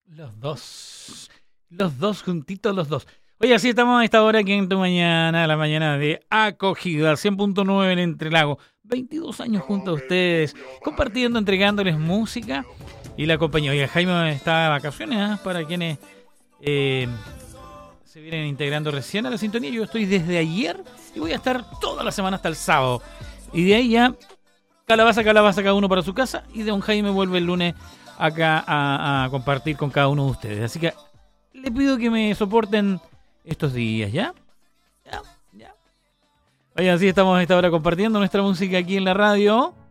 Los dos juntitos, los dos. Oye, así estamos a esta hora aquí en tu mañana, la mañana de acogida, 100.9 en Entrelago. 22 años junto a ustedes, compartiendo, entregándoles música y la compañía. Oye, Jaime está de vacaciones, ¿eh? Para quienes se vienen integrando recién a la sintonía. Yo estoy desde ayer y voy a estar toda la semana hasta el sábado. Y de ahí ya, calabaza, cada uno para su casa. Y don Jaime vuelve el lunes acá a compartir con cada uno de ustedes. Así que le pido que me soporten estos días, ¿ya? Ya. Oye, así estamos a esta hora compartiendo nuestra música aquí en la radio.